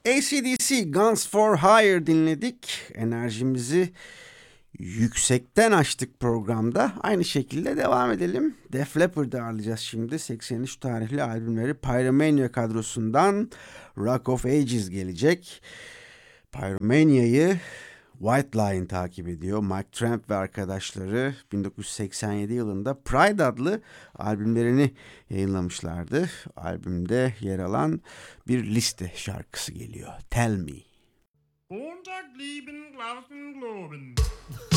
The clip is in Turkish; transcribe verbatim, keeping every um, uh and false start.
A C D C Guns for Hire dinledik. Enerjimizi yüksekten açtık programda. Aynı şekilde devam edelim. Def Leppard'ı ağırlayacağız şimdi. seksen üç tarihli albümleri Pyromania kadrosundan Rock of Ages gelecek. Pyromania'yı White Lion takip ediyor. Mike Tramp ve arkadaşları bin dokuz yüz seksen yedi yılında Pride adlı albümlerini yayınlamışlardı. Albümde yer alan bir liste şarkısı geliyor. Tell Me. Montag lieben, Glauben, Globen.